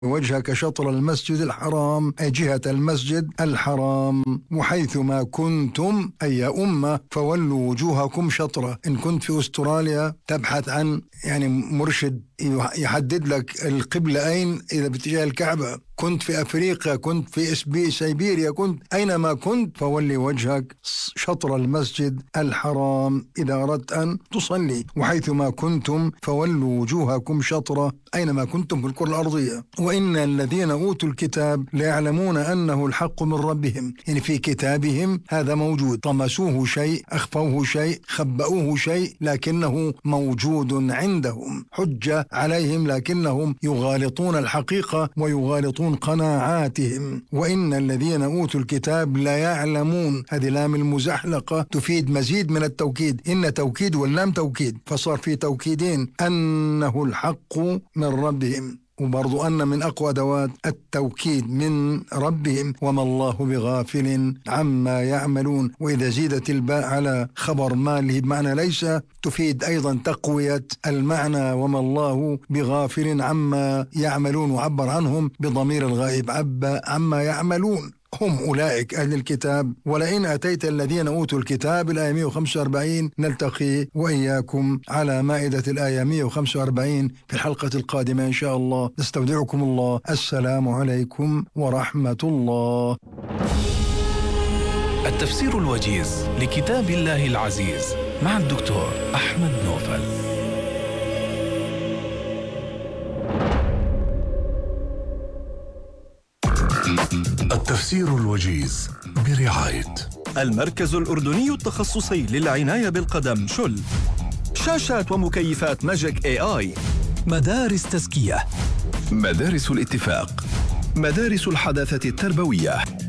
وجهك شطر المسجد الحرام أي جهة المسجد الحرام، وحيثما كنتم أي يا أمة فولوا وجوهكم شطرة. إن كنت في أستراليا تبحث عن مرشد يحدد لك القبلة أين إذا باتجاه الكعبة، كنت في أفريقيا، كنت في سيبيريا، كنت أينما كنت فولي وجهك شطر المسجد الحرام إذا أردت أن تصلي. وحيثما كنتم فولوا وجوهكم شطرة أينما كنتم في الكرة الأرضية. وإن الذين أوتوا الكتاب ليعلمون أنه الحق من ربهم، في كتابهم هذا موجود، طمسوه شيء، أخفوه شيء، خبأوه شيء، لكنه موجود عندهم، حجة عليهم، لكنهم يغالطون الحقيقة ويغالطون قناعاتهم. وإن الذين أوتوا الكتاب لا يعلمون، هذه لام المزحلقة تفيد مزيد من التوكيد، إن توكيد واللام توكيد، فصار في توكيدين، أنه الحق من ربهم، وبرضو أن من أقوى أدوات التوكيد من ربهم، وما الله بغافل عما يعملون. وإذا زيدت الباء على خبر ما اللي بمعنى ليس تفيد أيضا تقوية المعنى، وما الله بغافل عما يعملون، وعبر عنهم بضمير الغائب، عما يعملون هم أولئك أهل الكتاب. ولئن أتيت الذين أوتوا الكتاب الآية 145. نلتقي وإياكم على مائدة الآية 145 في الحلقة القادمة إن شاء الله. نستودعكم الله. السلام عليكم ورحمة الله. التفسير الوجيز لكتاب الله العزيز مع الدكتور أحمد نوفل. التفسير الوجيز برعاية المركز الأردني التخصصي للعناية بالقدم شل، شاشات ومكيفات ماجيك AI، مدارس تزكية، مدارس الاتفاق، مدارس الحداثة التربوية.